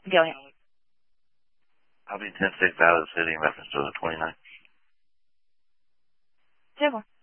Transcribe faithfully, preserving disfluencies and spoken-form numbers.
Gillian. I'll be ten six out of the city in reference to the twenty-ninth. ten four.